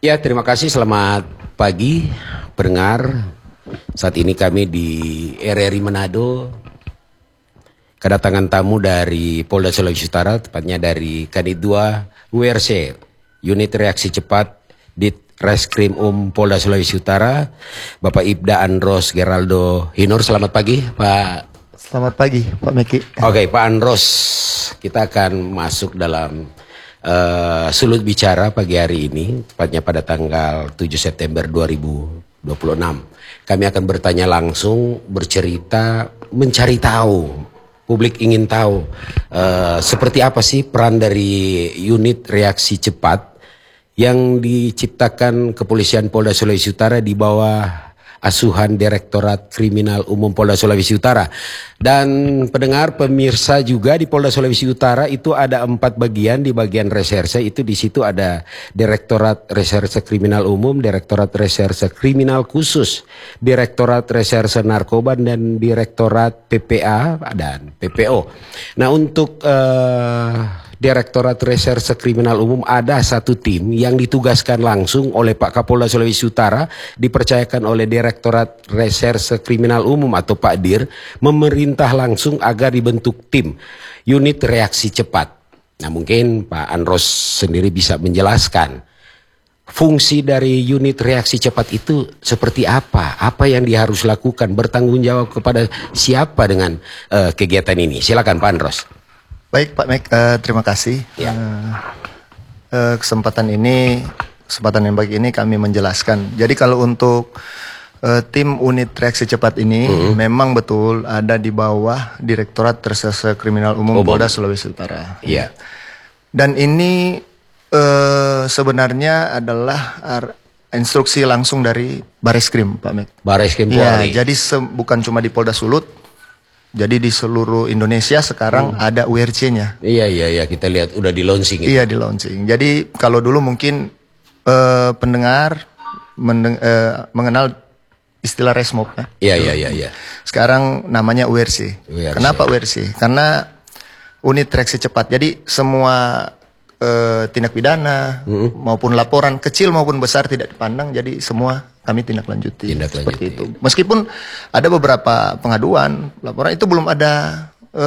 Ya, terima kasih. Selamat pagi, pendengar. Saat ini kami di RRI Manado. Kedatangan tamu dari Polda Sulawesi Utara, tepatnya dari Kanit 2 WRC, Unit Reaksi Cepat Ditreskrim Polda Sulawesi Utara, Bapak Ibda Andros Geraldo Hinur. Selamat pagi, Pak. Selamat pagi, Pak Meki. Oke, Pak Andros, kita akan masuk dalam sulut bicara pagi hari ini, tepatnya pada tanggal 7 September 2026. Kami akan bertanya langsung, bercerita, mencari tahu. Publik ingin tahu seperti apa sih peran dari unit reaksi cepat yang diciptakan Kepolisian Polda Sulawesi Utara di bawah asuhan Direktorat Kriminal Umum Polda Sulawesi Utara. Dan pendengar, pemirsa juga di Polda Sulawesi Utara itu ada 4 bagian. Di bagian reserse itu di situ ada Direktorat Reserse Kriminal Umum, Direktorat Reserse Kriminal Khusus, Direktorat Reserse Narkoba, dan Direktorat PPA dan PPO. Nah, untuk Direktorat Reserse Kriminal Umum ada satu tim yang ditugaskan langsung oleh Pak Kapolda Sulawesi Utara, dipercayakan oleh Direktorat Reserse Kriminal Umum atau Pak Dir, memerintah langsung agar dibentuk tim unit reaksi cepat. Nah, mungkin Pak Andros sendiri bisa menjelaskan fungsi dari unit reaksi cepat itu seperti apa? Apa yang dia harus lakukan? Bertanggung jawab kepada siapa dengan kegiatan ini? Silakan Pak Andros. Baik Pak Mek, terima kasih. Ya. Kesempatan yang baik ini kami menjelaskan. Jadi kalau untuk tim unit reaksi cepat ini memang betul ada di bawah Direktorat Reserse Kriminal Umum Polda Sulawesi Utara. Iya. Dan ini sebenarnya adalah instruksi langsung dari Bareskrim, Pak Mek. Bareskrim Ya, Polri. jadi bukan cuma di Polda Sulut. Jadi di seluruh Indonesia sekarang ada WRC-nya. Iya, kita lihat udah di launching. Iya, di launching. Jadi kalau dulu mungkin pendengar mengenal istilah resmob ya. Iya. Sekarang namanya WRC. Kenapa WRC? Karena unit reaksi cepat. Jadi semua tindak pidana maupun laporan kecil maupun besar tidak dipandang, jadi semua kami tindak lanjuti. Seperti itu. Meskipun ada beberapa pengaduan, laporan itu belum ada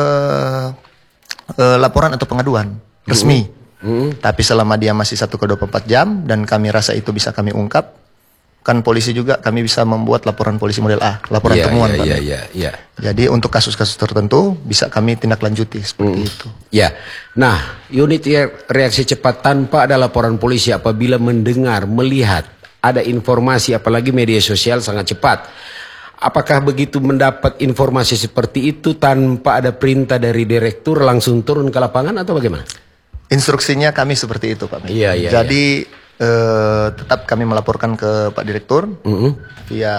laporan atau pengaduan resmi. Tapi selama dia masih 1x24 jam dan kami rasa itu bisa kami ungkap, kan polisi juga kami bisa membuat laporan polisi model A, laporan temuan. Iya. Jadi untuk kasus-kasus tertentu bisa kami tindak lanjuti seperti itu. Ya, nah unit reaksi cepat tanpa ada laporan polisi apabila mendengar, melihat ada informasi, apalagi media sosial sangat cepat. Apakah begitu mendapat informasi seperti itu tanpa ada perintah dari direktur langsung turun ke lapangan atau bagaimana? Instruksinya kami seperti itu, Pak. Iya. Jadi tetap kami melaporkan ke Pak Direktur via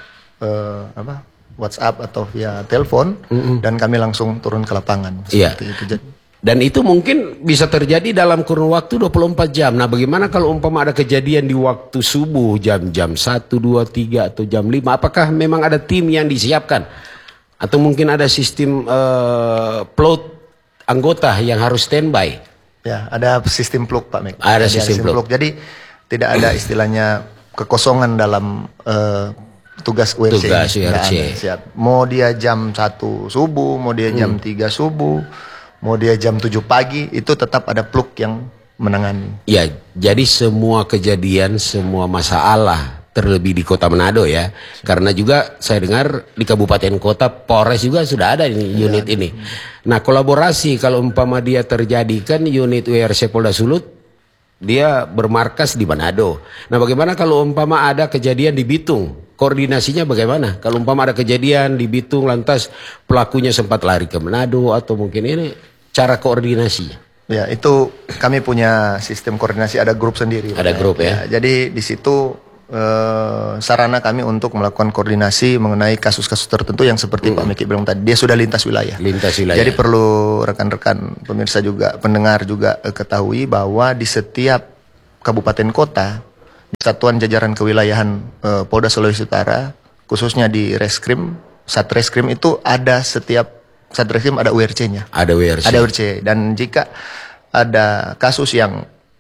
WhatsApp atau via telepon dan kami langsung turun ke lapangan. Seperti itu. Dan itu mungkin bisa terjadi dalam kurun waktu 24 jam. Nah, bagaimana kalau umpama ada kejadian di waktu subuh jam 1, 2, 3 atau jam 5? Apakah memang ada tim yang disiapkan? Atau mungkin ada sistem plot anggota yang harus standby? Ya, ada sistem plug, Pak Mek. Ada sistem plug. Jadi tidak ada istilahnya kekosongan dalam tugas WRC. Siap. Mau dia jam 1 subuh, mau dia jam 3 subuh, mau dia jam 7 pagi, itu tetap ada plug yang menangani. Ya, jadi semua kejadian, semua masalah, terlebih di Kota Manado ya. Karena juga saya dengar di kabupaten kota Polres juga sudah ada ini unit ini. Nah, kolaborasi kalau umpama dia terjadi, kan unit WRC Polda Sulut dia bermarkas di Manado. Nah, bagaimana kalau umpama ada kejadian di Bitung? Koordinasinya bagaimana? Kalau umpama ada kejadian di Bitung lantas pelakunya sempat lari ke Manado atau mungkin ini cara koordinasinya? Ya, itu kami punya sistem koordinasi, ada grup sendiri. Ada grup ya. Jadi di situ sarana kami untuk melakukan koordinasi mengenai kasus-kasus tertentu yang seperti Pak Meki bilang tadi, dia sudah lintas wilayah. Jadi perlu rekan-rekan pemirsa juga, pendengar juga ketahui bahwa di setiap kabupaten kota, di satuan jajaran kewilayahan Polda Sulawesi Utara, khususnya di Reskrim, Satreskrim itu ada setiap Satreskrim ada WRC-nya. Ada WRC. Dan jika ada kasus yang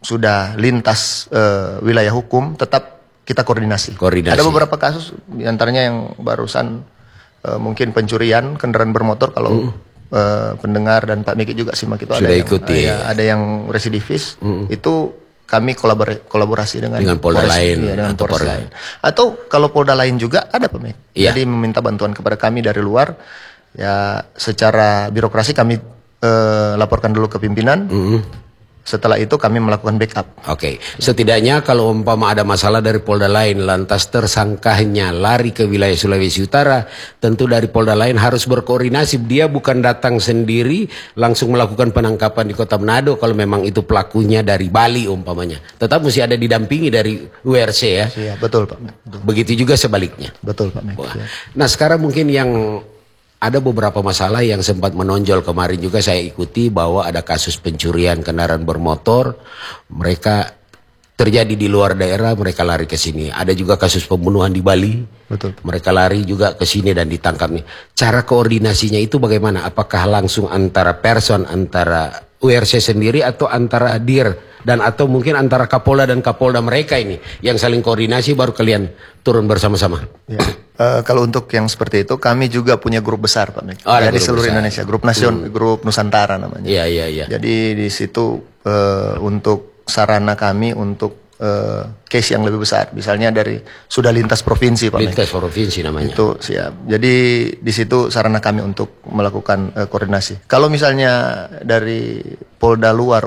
sudah lintas wilayah hukum, tetap kita koordinasi. Ada beberapa kasus, diantaranya yang barusan mungkin pencurian kendaraan bermotor. Kalau pendengar dan Pak Miki juga simak itu sudah ikuti. Ada yang residivis, itu kami kolaborasi dengan Polda lain, dengan Polres lain. Atau kalau Polda lain juga ada Pak Miki. Jadi meminta bantuan kepada kami dari luar. Ya, secara birokrasi kami laporkan dulu ke pimpinan. Setelah itu kami melakukan backup. Oke, setidaknya kalau umpama ada masalah dari Polda lain, lantas tersangkanya lari ke wilayah Sulawesi Utara, tentu dari Polda lain harus berkoordinasi. Dia bukan datang sendiri langsung melakukan penangkapan di Kota Manado kalau memang itu pelakunya dari Bali umpamanya. Tetap mesti ada didampingi dari WRC ya. Iya, betul Pak. Betul. Begitu juga sebaliknya. Betul Pak. Nah, sekarang mungkin yang ada beberapa masalah yang sempat menonjol kemarin juga saya ikuti, bahwa ada kasus pencurian kendaraan bermotor, mereka terjadi di luar daerah, mereka lari ke sini. Ada juga kasus pembunuhan di Bali, betul. Mereka lari juga ke sini dan ditangkap nih. Cara koordinasinya itu bagaimana? Apakah langsung antara antara URC sendiri atau antara DIR dan atau mungkin antara Kapolda dan Kapolda mereka ini yang saling koordinasi baru kalian turun bersama-sama? Ya. Kalau untuk yang seperti itu kami juga punya grup besar Pak Mek. Jadi seluruh besar. Indonesia, grup nasional, grup Nusantara namanya. Iya. Jadi di situ untuk sarana kami untuk case yang lebih besar, misalnya dari sudah lintas provinsi Pak Mek. Lintas provinsi namanya. Itu siap. Jadi di situ sarana kami untuk melakukan koordinasi. Kalau misalnya dari Polda luar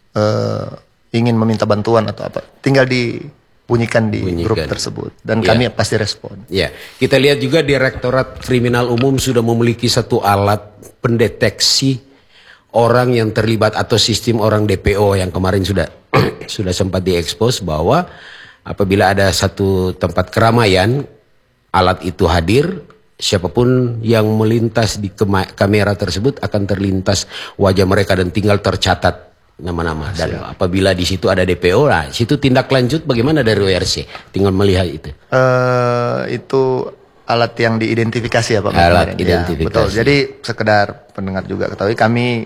ingin meminta bantuan atau apa, tinggal bunyikan di grup tersebut dan kami pasti respon. Ya, kita lihat juga Direktorat Kriminal Umum sudah memiliki satu alat pendeteksi orang yang terlibat atau sistem orang DPO yang kemarin sudah sempat diekspos, bahwa apabila ada satu tempat keramaian, alat itu hadir, siapapun yang melintas di kamera tersebut akan terlintas wajah mereka dan tinggal tercatat nama-nama. Dan apabila di situ ada DPO, nah situ tindak lanjut bagaimana dari WRC? Tinggal melihat itu. Itu alat yang diidentifikasi ya Pak. Alat identifikasi. Ya, betul. Jadi sekedar pendengar juga ketahui, kami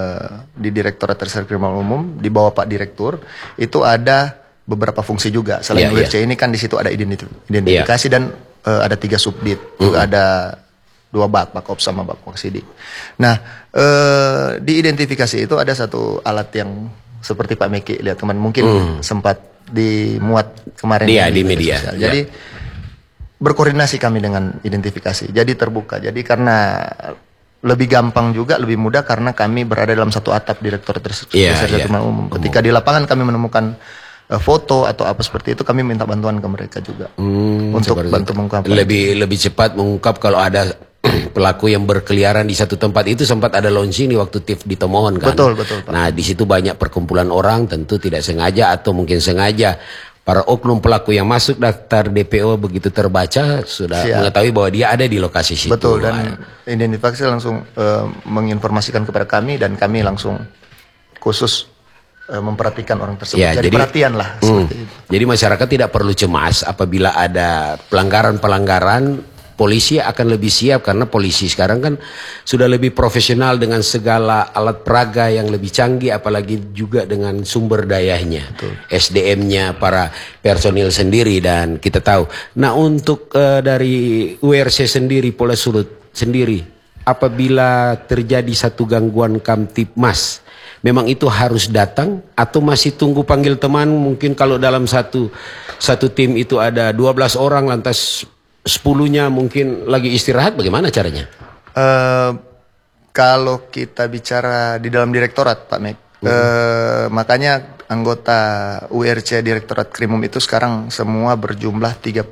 di Direktorat Reserse Kriminal Umum di bawah Pak Direktur itu ada beberapa fungsi juga. Selain WRC ini kan di situ ada identifikasi dan ada 3 subdit, juga ada 2 bak ops sama bak sidik. Nah, di identifikasi itu ada satu alat yang seperti Pak Meki lihat kemarin, mungkin sempat dimuat kemarin di media. Jadi berkoordinasi kami dengan identifikasi. Jadi terbuka. Jadi karena lebih gampang juga, lebih mudah karena kami berada dalam satu atap Direktorat Reserse Kriminal Umum. Ketika di lapangan kami menemukan foto atau apa seperti itu, kami minta bantuan ke mereka juga untuk bantu mengungkap. Lebih cepat mengungkap kalau ada pelaku yang berkeliaran di satu tempat. Itu sempat ada launching di waktu TIF di Tomohon kan. Betul Pak. Nah di situ banyak perkumpulan orang, tentu tidak sengaja atau mungkin sengaja para oknum pelaku yang masuk daftar DPO begitu terbaca sudah mengetahui bahwa dia ada di lokasi situ. Betul, dan identifikasi langsung menginformasikan kepada kami dan kami langsung khusus memperhatikan orang tersebut. Jadi perhatian lah. Jadi masyarakat tidak perlu cemas apabila ada pelanggaran. Polisi akan lebih siap karena polisi sekarang kan sudah lebih profesional dengan segala alat peraga yang lebih canggih, apalagi juga dengan sumber dayanya, SDM-nya, para personil sendiri, dan kita tahu. Nah untuk dari URC sendiri, Polda Sulut sendiri, apabila terjadi satu gangguan Kamtipmas, memang itu harus datang atau masih tunggu panggil teman? Mungkin kalau dalam satu tim itu ada 12 orang, lantas 10-nya mungkin lagi istirahat, bagaimana caranya? Kalau kita bicara di dalam direktorat Pak Mek, makanya anggota URC Direktorat Krimum itu sekarang semua berjumlah 34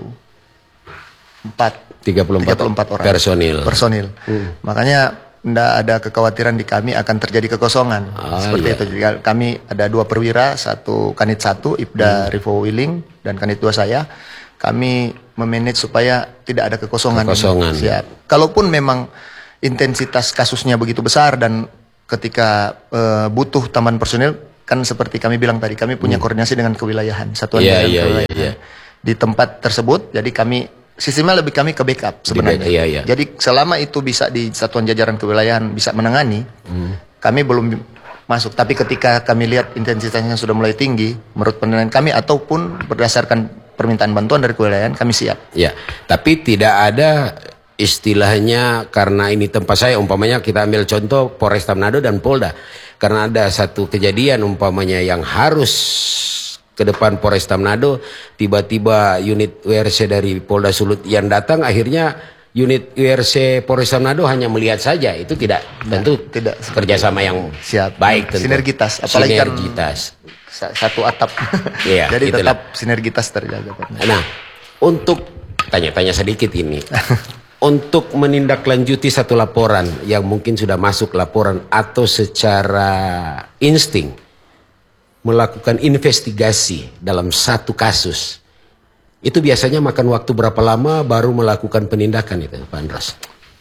orang personil. Makanya tidak ada kekhawatiran di kami akan terjadi kekosongan seperti itu. Jadi kami ada 2 perwira, 1 Kanit 1 Ibda Rivo Willing dan Kanit 2 saya. Kami memanage supaya tidak ada kekosongan. Siap. Kalaupun memang intensitas kasusnya begitu besar dan ketika butuh tambahan personil, kan seperti kami bilang tadi, kami punya koordinasi dengan kewilayahan, satuan kewilayahan di tempat tersebut. Jadi kami sistemnya lebih kami ke backup sebenarnya. Jadi selama itu bisa di satuan jajaran kewilayahan bisa menangani, kami belum masuk. Tapi ketika kami lihat intensitasnya sudah mulai tinggi, menurut penilaian kami ataupun berdasarkan permintaan bantuan dari kewilayahan, kami siap. Ya, tapi tidak ada istilahnya karena ini tempat saya, umpamanya kita ambil contoh Polresta Manado dan Polda. Karena ada satu kejadian umpamanya yang harus ke depan Polresta Manado, tiba-tiba unit WRC dari Polda Sulut yang datang, akhirnya unit WRC Polresta Manado hanya melihat saja. Itu tentu tidak kerjasama yang siap, baik, tentu. Sinergitas, apalagi sinergitas. Kan satu atap. Iya, jadi itulah. tetap sinergitas terjaga. Nah, untuk tanya-tanya sedikit ini. Untuk menindaklanjuti satu laporan yang mungkin sudah masuk laporan atau secara insting melakukan investigasi dalam satu kasus, itu biasanya makan waktu berapa lama baru melakukan penindakan itu, Pak Andros?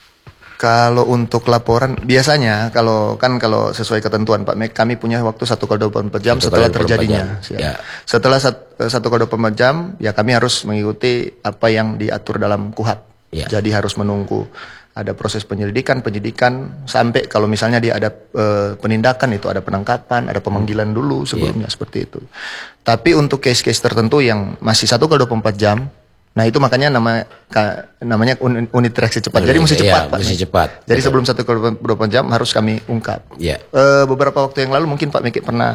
Kalau untuk laporan biasanya kalau sesuai ketentuan Pak Mek, kami punya waktu 1x24 jam setelah terjadinya. Ya. Setelah 1x24 jam ya kami harus mengikuti apa yang diatur dalam KUHP. Ya. Jadi harus menunggu ada proses penyidikan sampai kalau misalnya dia ada penindakan, itu ada penangkapan, ada pemanggilan dulu sebelumnya, seperti itu. Tapi untuk case-case tertentu yang masih 1x24 jam, nah itu makanya namanya unit reaksi cepat. Jadi mesti cepat, Pak. Mesti cepat. Jadi sebelum 1x24 jam harus kami ungkap. Ya. Beberapa waktu yang lalu mungkin Pak Meki pernah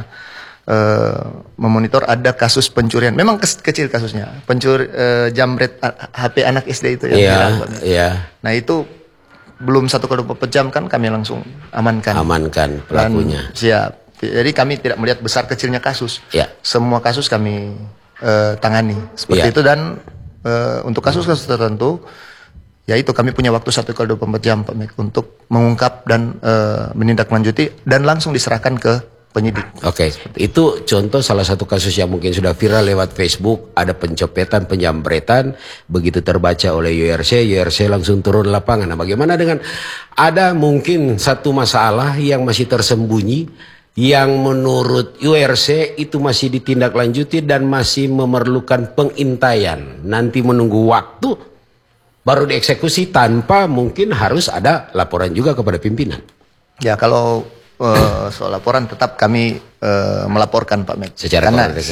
memonitor ada kasus pencurian. Memang kecil kasusnya. Jambret HP anak SD itu yang hilang. Iya. Nah itu belum 1x24 jam kan kami langsung amankan. Amankan pelakunya. Dan siap. Jadi kami tidak melihat besar kecilnya kasus. Ya. Semua kasus kami tangani. Seperti itu, dan untuk kasus-kasus tertentu ya itu kami punya waktu 1x24 jam Pak Mek untuk mengungkap dan menindaklanjuti dan langsung diserahkan ke penyidik. Oke, itu contoh salah satu kasus yang mungkin sudah viral lewat Facebook. Ada pencopetan, penjambretan, begitu terbaca oleh URC langsung turun lapangan. Nah, bagaimana dengan ada mungkin satu masalah yang masih tersembunyi, yang menurut URC itu masih ditindaklanjuti dan masih memerlukan pengintaian. Nanti menunggu waktu baru dieksekusi tanpa mungkin harus ada laporan juga kepada pimpinan. Ya, kalau soal laporan tetap kami melaporkan Pak Mek secara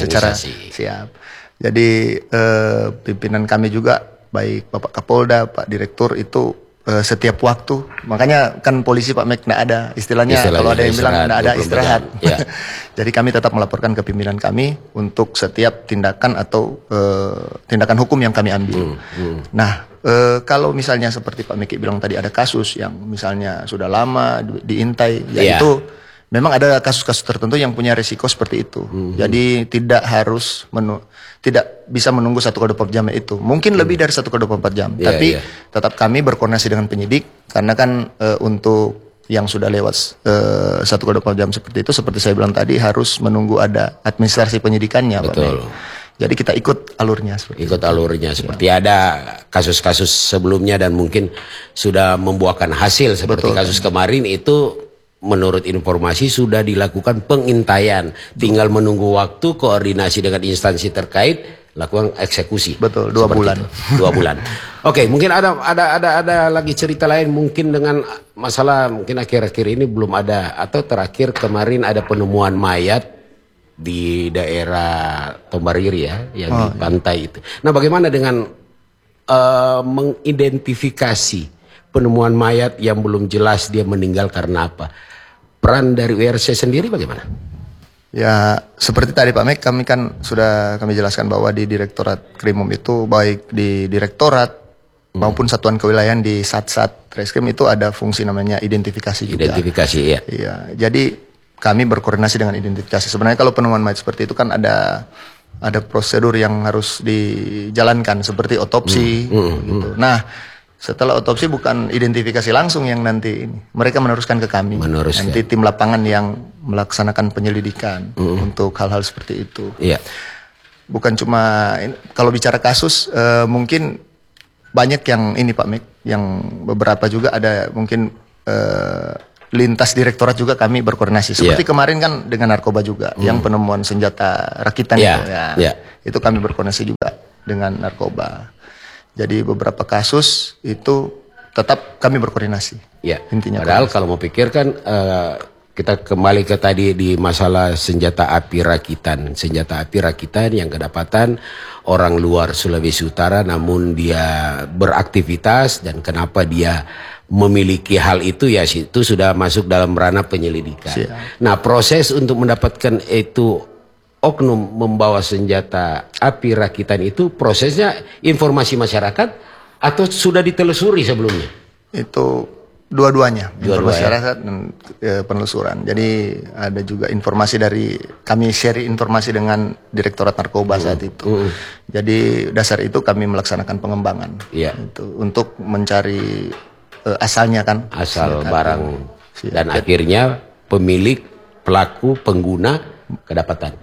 siap. Jadi pimpinan kami juga baik Bapak Kapolda, Pak Direktur itu setiap waktu, makanya kan polisi Pak Mek nggak ada istilahnya kalau ada yang bilang nggak ada istirahat. Ya. Jadi kami tetap melaporkan ke pimpinan kami untuk setiap tindakan atau tindakan hukum yang kami ambil. Nah, kalau misalnya seperti Pak Meki bilang tadi ada kasus yang misalnya sudah lama diintai, ya itu memang ada kasus-kasus tertentu yang punya risiko seperti itu. Jadi tidak harus tidak bisa menunggu 1x24 jam itu. Mungkin lebih dari 1x24 jam. Tapi tetap kami berkoordinasi dengan penyidik karena kan untuk yang sudah lewat 1x24 jam seperti itu, seperti saya bilang tadi, harus menunggu ada administrasi penyidikannya. Betul. Pak. Jadi kita ikut alurnya seperti ada kasus-kasus sebelumnya dan mungkin sudah membuahkan hasil seperti kasus kemarin itu. Menurut informasi sudah dilakukan pengintaian, tinggal menunggu waktu koordinasi dengan instansi terkait lakukan eksekusi. Betul, 2 bulan. 2 bulan. Oke, mungkin ada lagi cerita lain mungkin dengan masalah mungkin akhir-akhir ini belum ada, atau terakhir kemarin ada penemuan mayat di daerah Tombariri ya, yang di pantai itu. Nah, bagaimana dengan mengidentifikasi penemuan mayat yang belum jelas dia meninggal karena apa? Peran dari WRC sendiri bagaimana? Ya, seperti tadi Pak Mek, kami jelaskan bahwa di Direktorat Krimum itu, baik di Direktorat maupun Satuan Kewilayahan di Satsat Reskrim itu ada fungsi namanya identifikasi juga. Identifikasi, ya. Iya, jadi kami berkoordinasi dengan identifikasi. Sebenarnya kalau penemuan mayat seperti itu kan ada prosedur yang harus dijalankan seperti otopsi gitu. Nah, setelah otopsi bukan identifikasi langsung yang nanti ini. Mereka meneruskan ke kami. Nanti tim lapangan yang melaksanakan penyelidikan untuk hal-hal seperti itu. Iya. Bukan cuma kalau bicara kasus mungkin banyak yang ini Pak Mek, yang beberapa juga ada mungkin lintas direktorat juga kami berkoordinasi. Seperti kemarin kan dengan narkoba juga, yang penemuan senjata rakitan itu. Itu kami berkoordinasi juga dengan narkoba. Jadi beberapa kasus itu tetap kami berkoordinasi. Ya. Intinya. Padahal kalau mau pikir kan kita kembali ke tadi di masalah senjata api rakitan. Senjata api rakitan yang kedapatan orang luar Sulawesi Utara namun dia beraktivitas, dan kenapa dia memiliki hal itu, ya itu sudah masuk dalam ranah penyelidikan. Nah, proses untuk mendapatkan itu oknum membawa senjata api rakitan itu prosesnya informasi masyarakat atau sudah ditelusuri sebelumnya? Itu dua-duanya, informasi masyarakat dan penelusuran. Jadi ada juga informasi dari kami share informasi dengan Direktorat Narkoba saat itu. Jadi dasar itu kami melaksanakan pengembangan. Itu untuk mencari asalnya kan. Asal barang. Dan akhirnya pemilik, pelaku, pengguna kedapatan.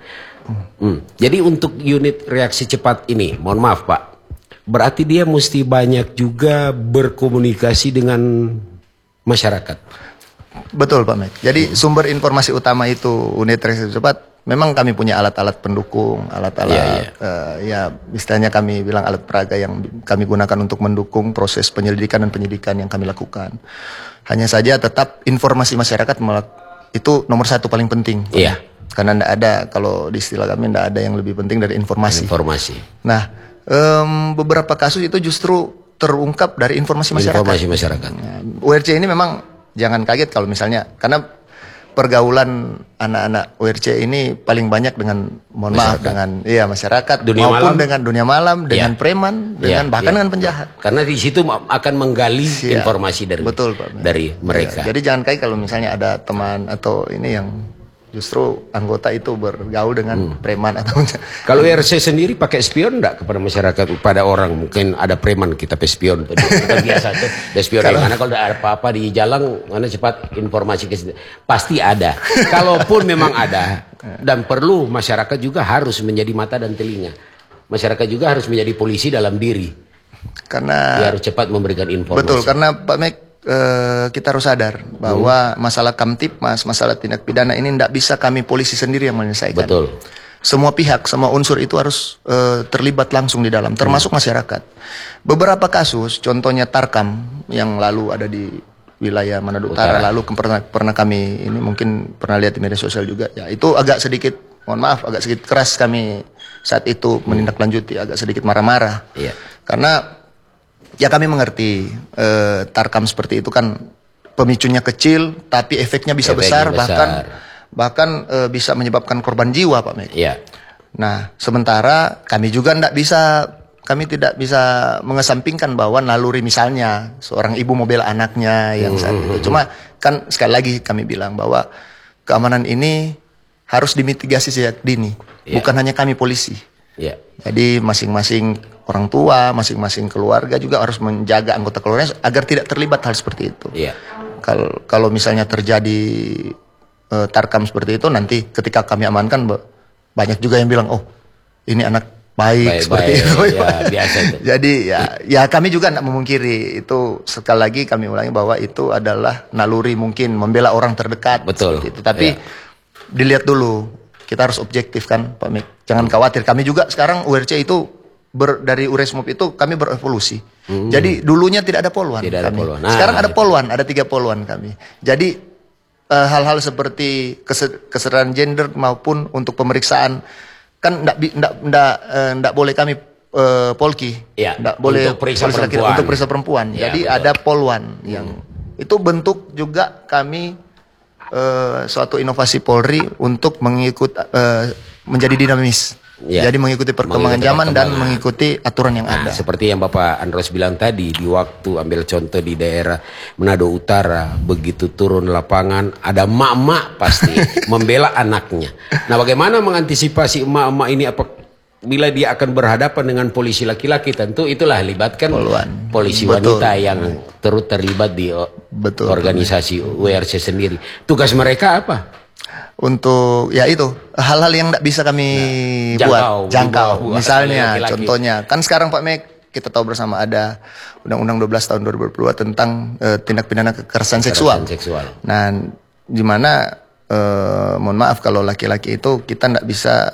Jadi untuk unit reaksi cepat ini, mohon maaf Pak, berarti dia mesti banyak juga berkomunikasi dengan masyarakat. Betul Pak Mek. Jadi sumber informasi utama itu unit reaksi cepat. Memang kami punya alat-alat pendukung, alat-alat ya istilahnya kami bilang alat peraga yang kami gunakan untuk mendukung proses penyelidikan dan penyidikan yang kami lakukan. Hanya saja tetap informasi masyarakat itu nomor satu paling penting. Karena tidak ada, kalau di istilah kami tidak ada yang lebih penting dari informasi. Nah, beberapa kasus itu justru terungkap dari informasi masyarakat. Nah, URC ini memang jangan kaget kalau misalnya, karena pergaulan anak-anak URC ini paling banyak dengan, mohon maaf, dengan masyarakat, dunia maupun malam, dengan dunia malam, dengan preman, dengan bahkan dengan penjahat. Karena di situ akan menggali informasi dari dari mereka. Jadi jangan kaget kalau misalnya ada teman atau ini yang justru anggota itu bergaul dengan preman atau kalau RC sendiri pakai spion enggak kepada masyarakat, pada orang mungkin ada preman kita spion kita biasa tuh spion yang mana kalau ada apa-apa di jalan mana cepat informasi ke situ pasti ada. Kalaupun memang ada dan perlu, masyarakat juga harus menjadi mata dan telinga. Masyarakat juga harus menjadi polisi dalam diri. Karena dia harus cepat memberikan informasi. Betul, karena Pak Mek kita harus sadar bahwa masalah Kamtipmas, masalah tindak pidana ini tidak bisa kami polisi sendiri yang menyelesaikan. Betul. Semua pihak, semua unsur itu harus terlibat langsung di dalam, termasuk masyarakat. Beberapa kasus, contohnya Tarkam yang lalu ada di wilayah Manado Utara, lalu pernah kami ini mungkin pernah lihat di media sosial juga. Ya, itu agak sedikit, mohon maaf, agak sedikit keras kami saat itu menindaklanjuti, agak sedikit marah-marah. Karena ya kami mengerti Tarkam seperti itu kan pemicunya kecil tapi efeknya bisa besar. bahkan bisa menyebabkan korban jiwa Pak Mek. Nah, sementara kami juga tidak bisa mengesampingkan bahwa naluri misalnya seorang ibu mau bela anaknya yang saat itu. Cuma kan sekali lagi kami bilang bahwa keamanan ini harus dimitigasi sejak dini, bukan hanya kami polisi. Jadi masing-masing orang tua, masing-masing keluarga juga harus menjaga anggota keluarganya agar tidak terlibat hal seperti itu. Kalau misalnya terjadi Tarkam seperti itu, nanti ketika kami amankan banyak juga yang bilang, oh ini anak baik seperti itu. Biasa itu. Jadi ya kami juga tidak memungkiri itu. Sekali lagi kami ulangi bahwa itu adalah naluri mungkin membela orang terdekat. Betul. Itu. Tapi dilihat dulu, kita harus objektif kan Pak Mik. Jangan khawatir, kami juga sekarang URC itu dari Uresmop itu kami berevolusi. Jadi dulunya tidak ada poluan. Sekarang ada poluan, ada 3 poluan kami. Jadi hal-hal seperti kesetaraan gender maupun untuk pemeriksaan kan enggak boleh kami polki, enggak boleh untuk periksa perempuan. Jadi ada poluan yang itu bentuk juga kami suatu inovasi Polri untuk menjadi dinamis. Jadi mengikuti perkembangan zaman dan mengikuti aturan yang ada. Seperti yang Bapak Andros bilang tadi, di waktu ambil contoh di daerah Manado Utara, begitu turun lapangan ada emak-emak pasti membela anaknya. Nah, bagaimana mengantisipasi emak-emak ini bila dia akan berhadapan dengan polisi laki-laki? Tentu itulah libatkan polisi wanita yang turut terlibat di organisasi URC sendiri. Tugas mereka apa? Untuk ya itu hal-hal yang tidak bisa kami jangkau. Misalnya contohnya kan sekarang Pak Mek kita tahu bersama ada Undang-Undang 12 tahun 2022 tentang tindak pidana kekerasan seksual. Nah, di mana mohon maaf kalau laki-laki itu kita tidak bisa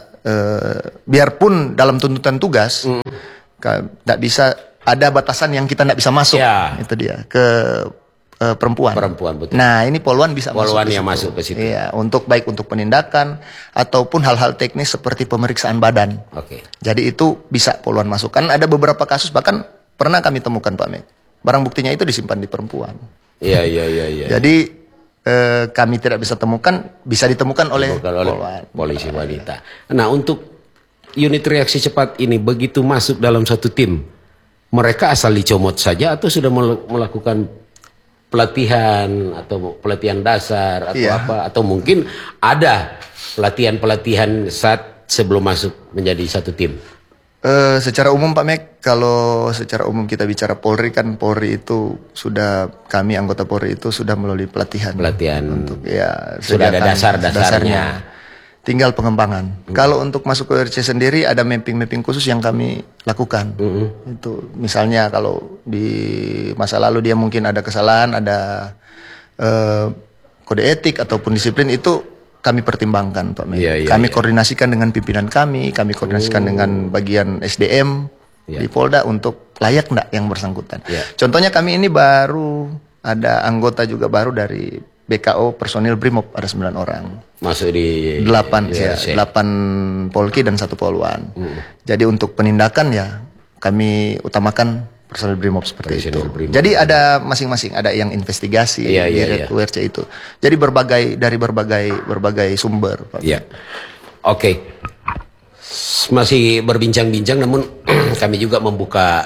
biarpun dalam tuntutan tugas tidak bisa, ada batasan yang kita tidak bisa masuk. Itu dia ke perempuan. Betul. Nah, ini Poluan bisa Poluan yang masuk ke situ. Iya, baik untuk penindakan ataupun hal-hal teknis seperti pemeriksaan badan. Oke. Jadi itu bisa Poluan masuk. Kan ada beberapa kasus bahkan pernah kami temukan Pak Mek. Barang buktinya itu disimpan di perempuan. Iya. Jadi kami tidak bisa temukan, bisa ditemukan oleh Poluan. Polisi wanita. Nah, untuk unit reaksi cepat ini begitu masuk dalam satu tim, mereka asal dicomot saja atau sudah melakukan pelatihan atau pelatihan dasar atau apa, atau mungkin ada pelatihan saat sebelum masuk menjadi satu tim? Secara umum Pak Mek, kalau secara umum kita bicara Polri, kan Polri itu sudah, kami anggota Polri itu sudah melalui pelatihan untuk sudah ada dasarnya. Tinggal pengembangan. Kalau untuk masuk ke URC sendiri ada mapping khusus yang kami lakukan. Itu misalnya kalau di masa lalu dia mungkin ada kesalahan, ada kode etik ataupun disiplin, itu kami pertimbangkan Pak Mek. Kami koordinasikan dengan pimpinan kami koordinasikan dengan bagian SDM di Polda untuk layak enggak yang bersangkutan. Contohnya kami ini baru ada anggota juga baru dari BKO personil Brimob, ada 9 orang. Masuk di 8 Polki dan 1 Poluan. Jadi untuk penindakan ya kami utamakan personil Brimob seperti itu. Jadi ada masing-masing, ada yang investigasi di URC itu. Jadi dari berbagai sumber. Iya. Oke. Masih berbincang-bincang, namun kami juga membuka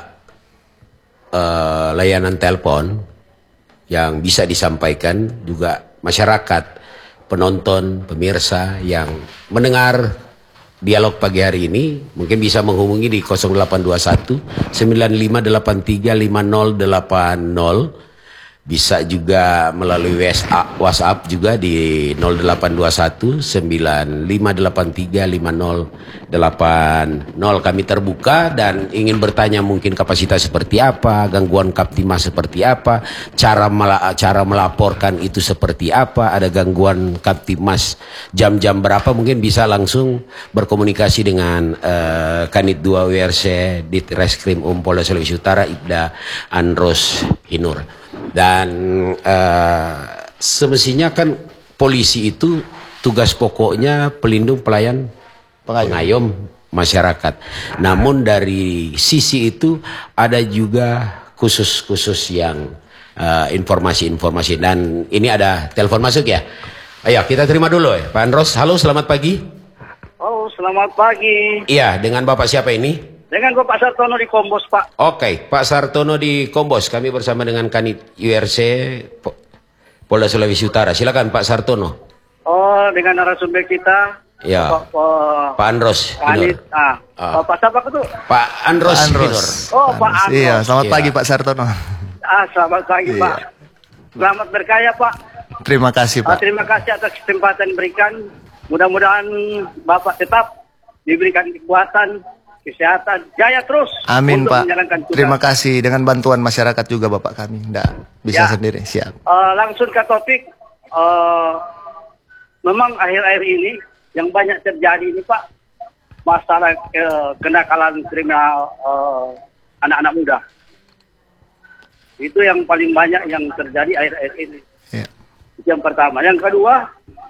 layanan telepon yang bisa disampaikan juga masyarakat, penonton, pemirsa yang mendengar dialog pagi hari ini mungkin bisa menghubungi di 0821 9583 5080. Bisa juga melalui WhatsApp juga di 0821 9583 5080. Kami terbuka dan ingin bertanya mungkin kapasitas seperti apa, gangguan Kaptimas seperti apa, cara melaporkan itu seperti apa, ada gangguan Kaptimas jam-jam berapa, mungkin bisa langsung berkomunikasi dengan Kanit 2 WRC di Reskrim Polda Sulawesi Utara, Ibda Andros Hinur. Dan semestinya kan polisi itu tugas pokoknya pelindung, pelayan, pengayom masyarakat. Namun dari sisi itu ada juga khusus yang informasi-informasi. Dan ini ada telepon masuk ya. Ayo kita terima dulu ya Pak Andros. Halo, selamat pagi. Oh, selamat pagi. Iya, dengan Bapak siapa ini? Dengan Bapak Sartono di Kombos, Pak. Oke, Pak Sartono di Kombos. Kami bersama dengan Kanit URC Polda Sulawesi Utara. Silakan Pak Sartono. Oh, dengan narasumber kita. Ya. Pak Andros. Kanit. Pak siapa itu? Pak Andros. Oh, Pak Andros. Iya, selamat pagi Pak Sartono. Selamat pagi Pak. Selamat berkaya Pak. Terima kasih Pak. Terima kasih atas kesempatan diberikan. Mudah-mudahan Bapak tetap diberikan kekuatan, kesehatan, jaya terus. Amin Pak. Terima kasih, dengan bantuan masyarakat juga Bapak kami. Nggak bisa sendiri, siap. Langsung ke topik. Memang akhir-akhir ini yang banyak terjadi ini Pak, masalah kenakalan kriminal anak-anak muda. Itu yang paling banyak yang terjadi akhir-akhir ini. Ya. Yang pertama. Yang kedua,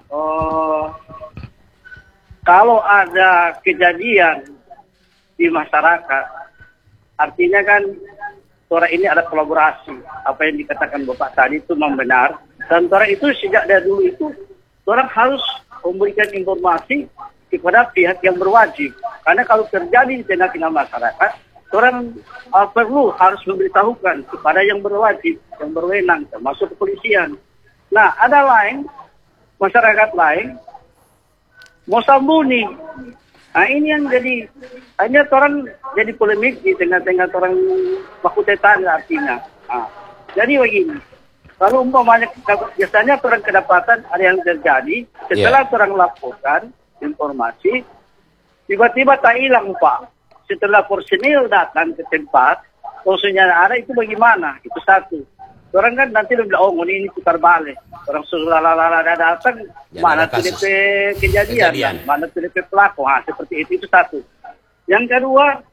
kalau ada kejadian di masyarakat, artinya kan Tora ini ada kolaborasi. Apa yang dikatakan Bapak tadi itu memang benar. Dan Tora itu sejak dari dulu itu orang harus memberikan informasi kepada pihak yang berwajib. Karena kalau terjadi di tengah-tengah masyarakat, orang perlu harus memberitahukan kepada yang berwajib, yang berwenang, termasuk kepolisian. Nah, ada lain, masyarakat lain mau sambuni. Nah, ini yang jadi, hanya orang jadi polemik di tengah-tengah orang baku tetangga artinya. Nah, jadi begini, kalau umpamanya biasanya orang kedapatan ada yang terjadi, setelah orang laporkan informasi, tiba-tiba tak hilang Pak. Setelah personil datang ke tempat, maksudnya ada itu bagaimana? Itu satu. Orang kan nanti bilang, oh ini putar balik. Orang sudah datang, mana TDP kejadian, mana TDP pelaku. Seperti itu satu. Yang kedua,